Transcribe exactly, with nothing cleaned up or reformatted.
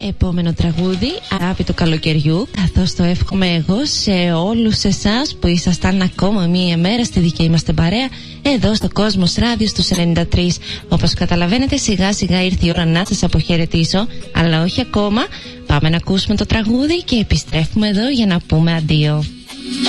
Επόμενο τραγούδι, αγάπη του καλοκαιριού, καθώς το εύχομαι εγώ σε όλους εσάς που ήσασταν ακόμα μία μέρα στη δική μας την παρέα εδώ στο Κόσμος Ράδιο στους ενενήντα τρία. Όπως καταλαβαίνετε, σιγά σιγά ήρθε η ώρα να σας αποχαιρετήσω, αλλά όχι ακόμα. Πάμε να ακούσουμε το τραγούδι και επιστρέφουμε εδώ για να πούμε αντίο.